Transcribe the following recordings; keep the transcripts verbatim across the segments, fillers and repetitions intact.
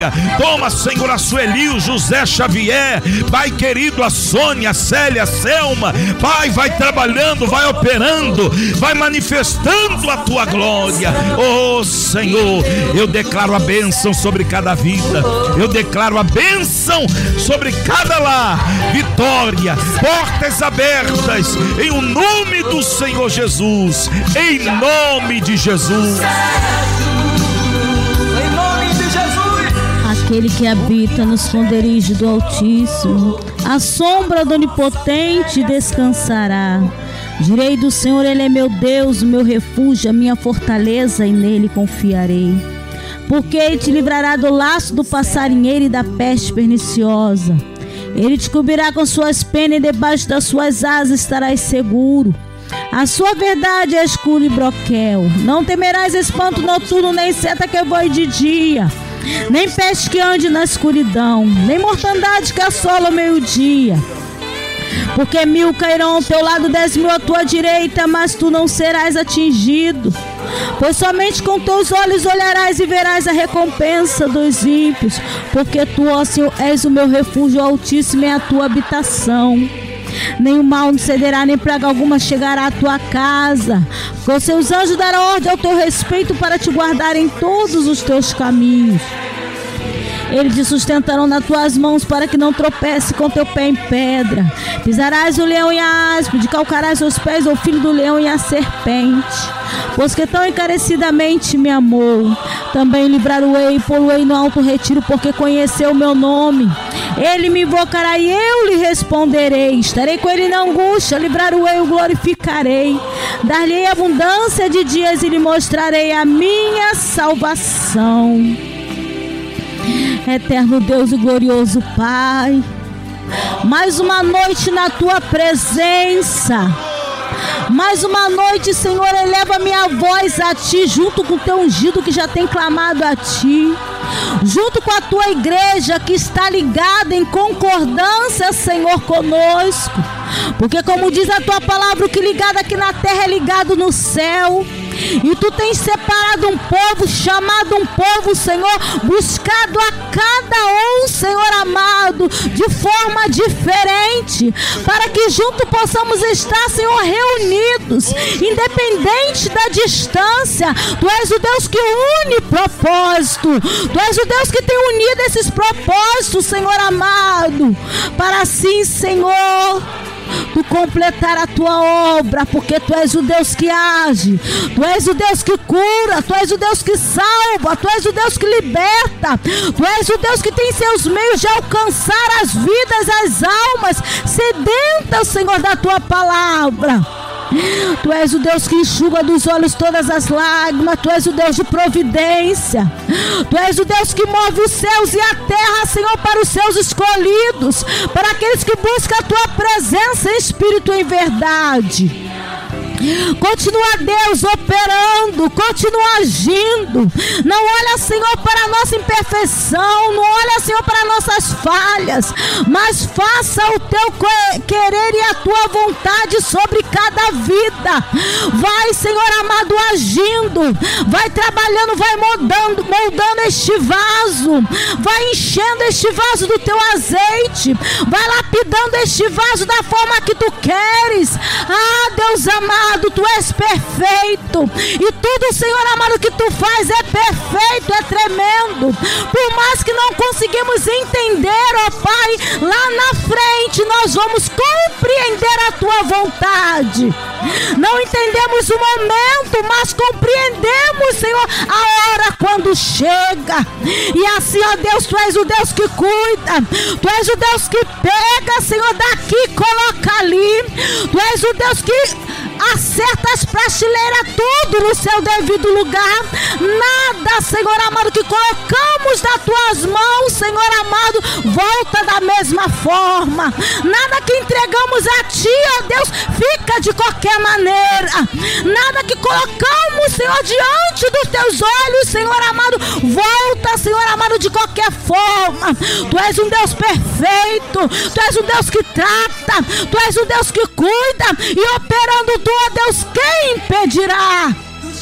Toma, Senhor, a Sueli, o José Xavier, Pai querido, a Sônia, a Célia, a Selma. Pai, vai trabalhando, vai operando, vai manifestando a tua glória. Oh Senhor, eu declaro a bênção sobre cada vida, eu declaro a bênção sobre cada lar. Vitória, portas abertas, em o nome do Senhor Jesus, em nome de Jesus. Aquele que habita no esconderijo do Altíssimo, a sombra do Onipotente descansará. Direi do Senhor, Ele é meu Deus, o meu refúgio, a minha fortaleza, e nele confiarei. Porque Ele te livrará do laço do passarinheiro e da peste perniciosa. Ele te cobrirá com suas penas e debaixo das suas asas estarás seguro. A sua verdade é escuro e broquel. Não temerás espanto noturno, nem seta que voe de dia, nem peste que ande na escuridão, nem mortandade que assola ao meio-dia. Porque mil cairão ao teu lado, dez mil à tua direita, mas tu não serás atingido. Pois somente com teus olhos olharás e verás a recompensa dos ímpios. Porque tu, ó Senhor, és o meu refúgio altíssimo, é a tua habitação. Nenhum mal não cederá, nem praga alguma chegará à tua casa. Com seus anjos darão ordem ao teu respeito para te guardar em todos os teus caminhos. Eles te sustentarão nas tuas mãos para que não tropece com teu pé em pedra. Pisarás o leão e a áspide, calcarás os pés ao filho do leão e a serpente. Pois que tão encarecidamente me amou, também livrar-o-ei e pô-lo-ei no alto retiro, porque conheceu o meu nome. Ele me invocará e eu lhe responderei. Estarei com ele na angústia, livrar-o-ei e o glorificarei. Dar-lhe abundância de dias e lhe mostrarei a minha salvação. Eterno Deus e glorioso Pai, mais uma noite na tua presença. Mais uma noite, Senhor, eleva minha voz a Ti, junto com o Teu ungido que já tem clamado a Ti, junto com a Tua igreja que está ligada em concordância, Senhor, conosco. Porque como diz a Tua palavra, o que ligado aqui na terra é ligado no céu. E Tu tens separado um povo, chamado um povo, Senhor, buscado a cada um, Senhor amado, de forma diferente, para que junto possamos estar, Senhor, reunidos, independente da distância. Tu és o Deus que une propósito, Tu és o Deus que tem unido esses propósitos, Senhor amado, para assim, Senhor, Tu completar a Tua obra, porque Tu és o Deus que age, Tu és o Deus que cura, Tu és o Deus que salva, Tu és o Deus que liberta, Tu és o Deus que tem seus meios de alcançar as vidas, as almas sedentas, Senhor, da Tua palavra. Tu és o Deus que enxuga dos olhos todas as lágrimas. Tu és o Deus de providência. Tu és o Deus que move os céus e a terra, Senhor, para os seus escolhidos, para aqueles que buscam a Tua presença em espírito e em verdade. Continua, Deus, operando, continua agindo. Não olha, Senhor, para a nossa imperfeição, não olha, Senhor, para nossas falhas, mas faça o Teu querer e a Tua vontade sobre cada vida. Vai, Senhor amado, agindo, vai trabalhando, vai moldando, moldando este vaso, vai enchendo este vaso do Teu azeite, vai lapidando este vaso da forma que Tu queres. Ah, Deus amado, Tu és perfeito, e tudo, Senhor amado, que Tu faz é perfeito, é tremendo. Por mais que não conseguimos entender, ó Pai, lá na frente nós vamos compreender a Tua vontade. Não entendemos o momento, mas compreendemos, Senhor, a hora quando chega. E assim, ó Deus, Tu és o Deus que cuida, Tu és o Deus que pega, Senhor, daqui e coloca ali. Tu és o Deus que acerta as prateleiras, tudo no seu devido lugar. Nada, Senhor amado, que colocamos nas Tuas mãos, Senhor amado, volta da mesma forma. Nada que entregamos a Ti, ó Deus, fica de qualquer maneira. Nada que colocamos, Senhor, diante dos Teus olhos, Senhor amado, volta, Senhor amado, de qualquer forma. Tu és um Deus perfeito, Tu és um Deus que trata, Tu és um Deus que cuida, e operando Tu, ó Deus, quem impedirá?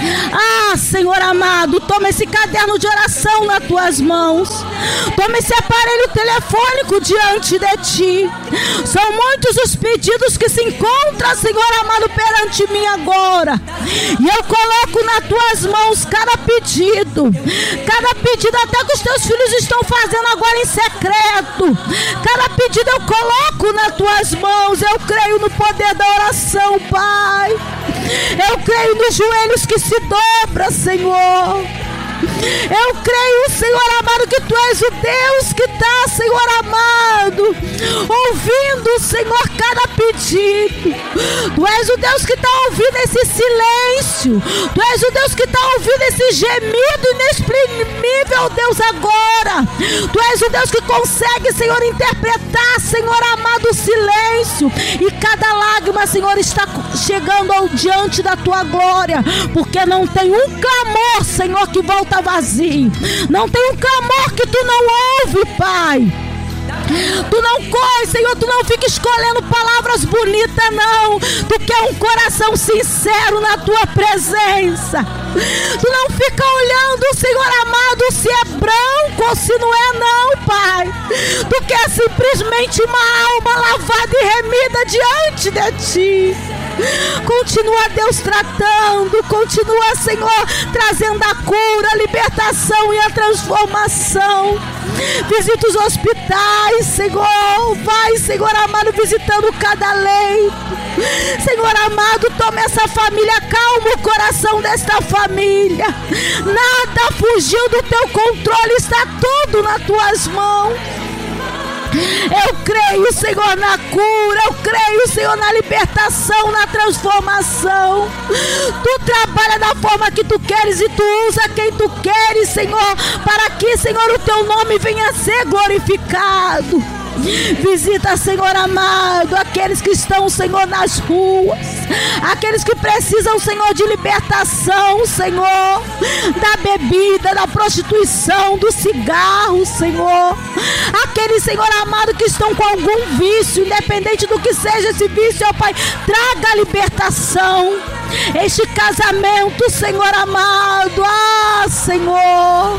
Ah, Senhor amado, toma esse caderno de oração nas tuas mãos. Toma esse aparelho telefônico diante de ti. São muitos os pedidos que se encontram, Senhor amado, perante mim agora. E eu coloco nas tuas mãos cada pedido. Cada pedido até que os teus filhos estão fazendo agora em secreto. Cada pedido eu coloco nas tuas mãos. Eu creio no poder da oração, Pai. Eu creio nos joelhos que se dobram, Senhor. Eu creio, Senhor amado, que Tu és o Deus que está, Senhor amado, ouvindo, Senhor, cada pedido. Tu és o Deus que está ouvindo esse silêncio. Tu és o Deus que está ouvindo esse gemido inexprimível, Deus, agora. Tu és o Deus que consegue, Senhor, interpretar, Senhor amado, o silêncio. E cada lágrima, Senhor, está chegando ao diante da Tua glória, porque não tem um clamor, Senhor, que volta vazio. Não tem um clamor que Tu não ouve, Pai. Tu não corre, Senhor, Tu não fica escolhendo palavras bonitas, não. Tu quer um coração sincero na Tua presença. Tu não fica olhando, Senhor amado, se é branco ou se não é, não, Pai. Tu quer simplesmente uma alma lavada e remida diante de Ti. Continua, Deus, tratando. Continua, Senhor, trazendo a cura, a libertação e a transformação. Visita os hospitais, Senhor. Vai, Senhor amado, visitando cada leito. Senhor amado, toma essa família, calma o coração desta família. Nada fugiu do Teu controle, está tudo nas Tuas mãos. Eu creio, Senhor, na cura. Eu creio, Senhor, na libertação, na transformação. Tu trabalha da forma que Tu queres e Tu usa quem Tu queres, Senhor, para que, Senhor, o Teu nome venha a ser glorificado. Visita, Senhor amado, aqueles que estão, Senhor, nas ruas, aqueles que precisam, Senhor, de libertação, Senhor, da bebida, da prostituição, do cigarro, Senhor. Aqueles, Senhor amado, que estão com algum vício, independente do que seja esse vício, ó Pai, traga a libertação. Este casamento, Senhor amado, ah, Senhor,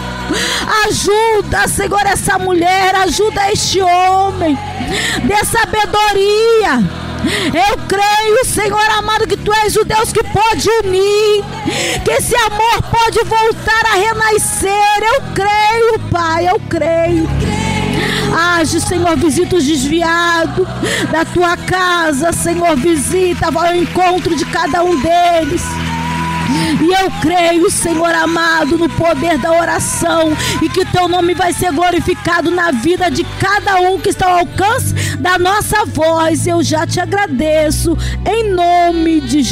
ajuda, Senhor, essa mulher, ajuda este homem, dê sabedoria. Eu creio, Senhor amado, que Tu és o Deus que pode unir, que esse amor pode voltar a renascer. Eu creio, Pai, eu creio. Age, Senhor, visita os desviados da Tua casa, Senhor, visita, vai ao encontro de cada um deles. E eu creio, Senhor amado, no poder da oração, e que Teu nome vai ser glorificado na vida de cada um que está ao alcance da nossa voz. Eu já Te agradeço, em nome de Jesus.